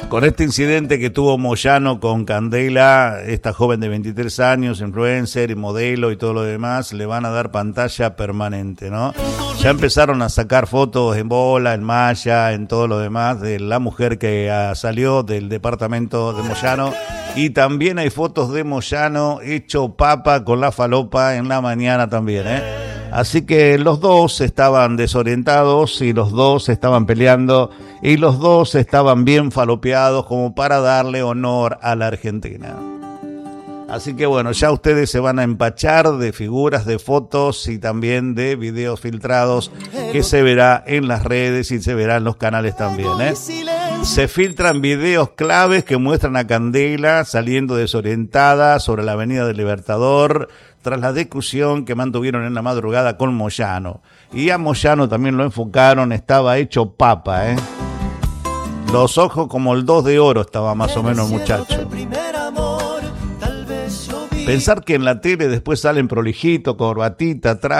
Con este incidente que tuvo Moyano con Candela, esta joven de 23 años, influencer y modelo y todo lo demás, le van a dar pantalla permanente, ¿no? Ya empezaron a sacar fotos en bola, en malla, en todo lo demás de la mujer que salió del departamento de Moyano. Y también hay fotos de Moyano hecho papa con la falopa en la mañana también, ¿eh? Así que los dos estaban desorientados y los dos estaban peleando y los dos estaban bien falopeados como para darle honor a la Argentina. Así que bueno, ya ustedes se van a empachar de figuras, de fotos y también de videos filtrados que se verá en las redes y se verá en los canales también, ¿eh? Se filtran videos claves que muestran a Candela saliendo desorientada sobre la avenida del Libertador tras la discusión que mantuvieron en la madrugada con Moyano. Y a Moyano también lo enfocaron, estaba hecho papa, ¿eh? Los ojos como el 2 de oro estaba más o menos el muchacho. Pensar que en la tele después salen prolijito, corbatita,